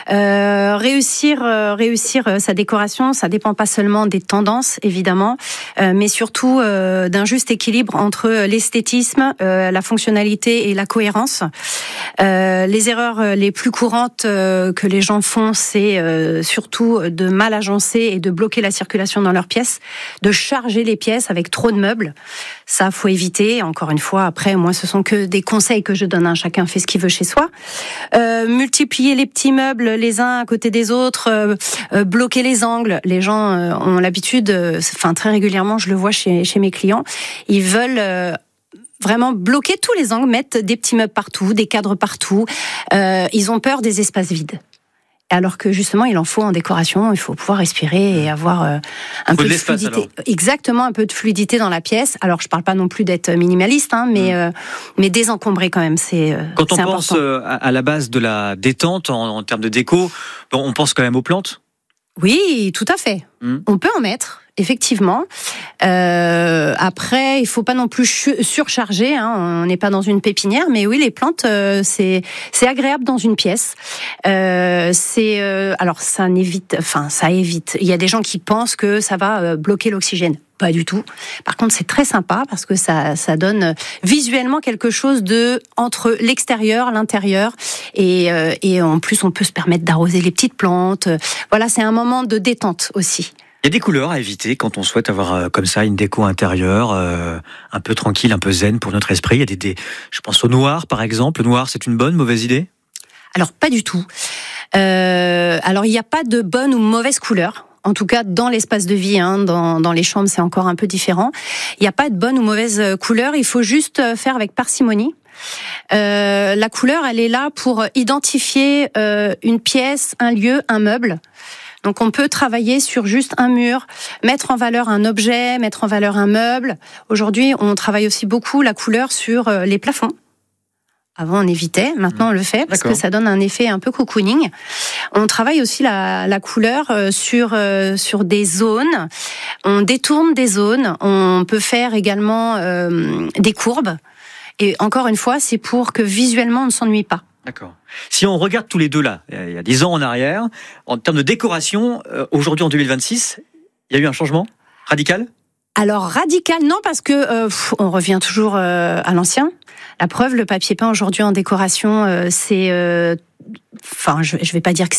Réussir sa décoration, ça dépend pas seulement des tendances, évidemment, mais surtout d'un juste équilibre entre l'esthétisme, la fonctionnalité et la cohérence. Les erreurs les plus courantes que les gens font, c'est surtout de mal agencer et de bloquer la circulation dans leurs pièces, de charger les pièces avec trop de meubles. Ça, faut éviter. Encore une fois, après, moi, ce sont que des conseils que je donne. Chacun fait ce qu'il veut chez soi. Multiplier les petits meubles les uns à côté des autres, bloquer les angles. Les gens ont l'habitude, très régulièrement, je le vois chez mes clients, ils veulent vraiment bloquer tous les angles, mettre des petits meubles partout, des cadres partout. Ils ont peur des espaces vides. Alors que justement, il en faut en décoration, il faut pouvoir respirer et avoir un peu de fluidité. Alors. Exactement, un peu de fluidité dans la pièce. Alors, je parle pas non plus d'être minimaliste, mais désencombrer quand même, c'est Quand on c'est pense important. à la base de la détente en termes de déco, on pense quand même aux plantes. Oui, tout à fait. On peut en mettre, effectivement. Après, il faut pas non plus surcharger. On n'est pas dans une pépinière, mais oui, les plantes, c'est agréable dans une pièce. Alors ça évite. Il y a des gens qui pensent que ça va bloquer l'oxygène. Pas du tout. Par contre, c'est très sympa parce que ça donne visuellement quelque chose de entre l'extérieur, l'intérieur, et en plus, on peut se permettre d'arroser les petites plantes. Voilà, c'est un moment de détente aussi. Il y a des couleurs à éviter quand on souhaite avoir comme ça une déco intérieure, un peu tranquille, un peu zen pour notre esprit. Il y a je pense au noir par exemple. Le noir, c'est une bonne, mauvaise idée ? Alors pas du tout. Alors il n'y a pas de bonne ou mauvaise couleur. En tout cas, dans l'espace de vie, dans les chambres, c'est encore un peu différent. Il n'y a pas de bonne ou mauvaise couleur. Il faut juste faire avec parcimonie. La couleur, elle est là pour identifier une pièce, un lieu, un meuble. Donc on peut travailler sur juste un mur, mettre en valeur un objet, mettre en valeur un meuble. Aujourd'hui, on travaille aussi beaucoup la couleur sur les plafonds. Avant, on évitait. Maintenant, on le fait parce que ça donne un effet un peu cocooning. On travaille aussi la couleur sur des zones. On détourne des zones. On peut faire également des courbes. Et encore une fois, c'est pour que visuellement, on ne s'ennuie pas. D'accord. Si on regarde tous les deux là, il y a 10 ans en arrière, en termes de décoration, aujourd'hui en 2026, il y a eu un changement radical ? Alors radical, non, parce que on revient toujours à l'ancien. La preuve, le papier peint aujourd'hui en décoration, c'est je vais pas dire que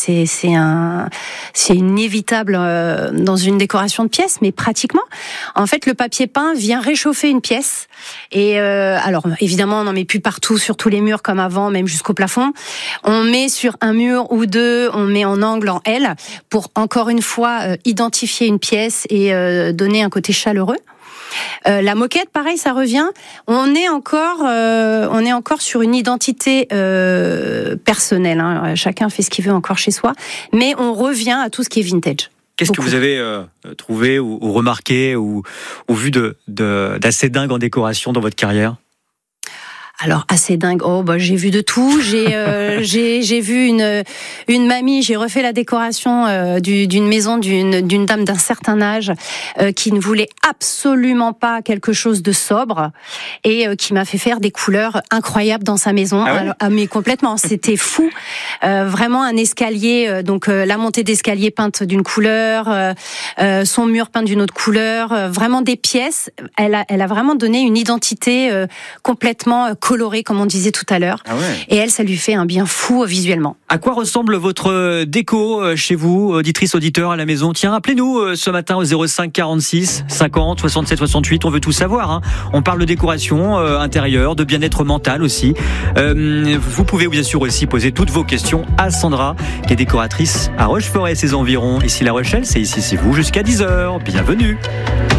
c'est inévitable dans une décoration de pièce, mais pratiquement. En fait, le papier peint vient réchauffer une pièce. Et alors, évidemment, on n'en met plus partout sur tous les murs comme avant, même jusqu'au plafond. On met sur un mur ou deux, on met en angle, en L, pour encore une fois identifier une pièce et donner un côté chaleureux. La moquette, pareil, ça revient. On est encore sur une identité personnelle. Chacun fait ce qu'il veut encore chez soi, mais on revient à tout ce qui est vintage. Qu'est-ce que vous avez trouvé ou remarqué ou vu d'assez dingue en décoration dans votre carrière ? Alors assez dingue. J'ai vu de tout. J'ai vu une mamie. J'ai refait la décoration d'une maison d'une dame d'un certain âge qui ne voulait absolument pas quelque chose de sobre et qui m'a fait faire des couleurs incroyables dans sa maison. Ah ouais ? Mais complètement, c'était fou. Vraiment un escalier. Donc la montée d'escalier peinte d'une couleur, son mur peint d'une autre couleur. Vraiment des pièces. Elle a vraiment donné une identité complètement colorée, comme on disait tout à l'heure. Ah ouais. Et elle, ça lui fait un bien fou visuellement. À quoi ressemble votre déco chez vous, auditrice, auditeur à la maison ? Tiens, appelez-nous ce matin au 05 46 50 67 68. On veut tout savoir. On parle de décoration intérieure, de bien-être mental aussi. Vous pouvez bien sûr aussi poser toutes vos questions à Sandra, qui est décoratrice à Rochefort et ses environs. Ici La Rochelle, c'est ici, c'est vous, jusqu'à 10h. Bienvenue.